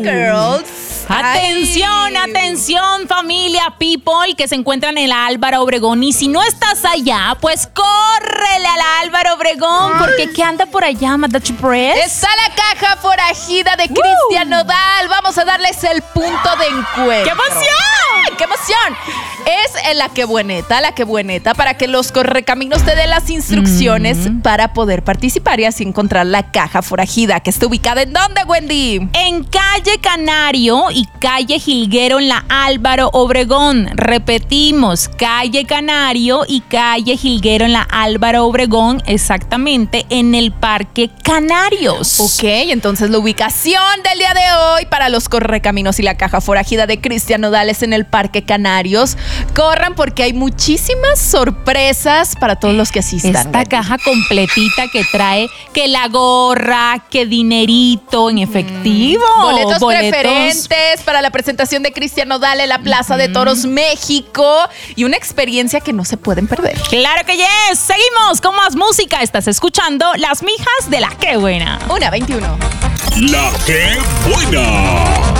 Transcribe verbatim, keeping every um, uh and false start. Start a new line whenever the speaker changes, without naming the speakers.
girls.
Atención,
Ay.
atención, familia, people que se encuentran en la Álvaro Obregón. Y si no estás allá, pues córrele a la Álvaro Obregón. Ay. Porque ¿qué anda por allá, Madachi Press?
Está la caja forajida de Cristian Nodal. Vamos a darles el punto de encuentro.
¡Qué emoción!
¡Qué emoción! Es en la que bueneta, la que bueneta, para que los correcaminos te den las instrucciones mm. para poder participar y así encontrar la caja forajida, que está ubicada ¿en dónde, Wendy?
En calle Canario y calle Jilguero en la Álvaro Obregón. Repetimos, calle Canario y calle Jilguero en la Álvaro Obregón, exactamente en el Parque Canarios.
Ok, entonces la ubicación del día de hoy para los correcaminos y la caja forajida de Cristian Nodal es en el Parque Canarios. Corran porque hay muchísimas sorpresas para todos los que asistan.
Esta Wendy. Caja completita que trae que la gorra, que dinerito en efectivo.
Mm. Boletos, boletos preferentes para la presentación de Cristian Nodal en la Plaza mm. de Toros México y una experiencia que no se pueden perder.
¡Claro que yes! Seguimos con más música. Estás escuchando Las Mijas de La Qué Buena.
Una veintiuno.
La Qué Buena.